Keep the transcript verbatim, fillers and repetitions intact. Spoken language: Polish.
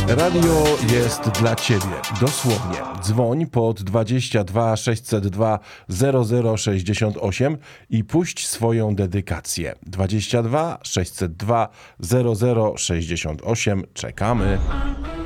Radio jest dla Ciebie, dosłownie. Dzwoń pod dwadzieścia dwa sześćset dwa zero zero sześćdziesiąt osiem i puść swoją dedykację. dwadzieścia dwa sześćset dwa zero zero sześćdziesiąt osiem. Czekamy.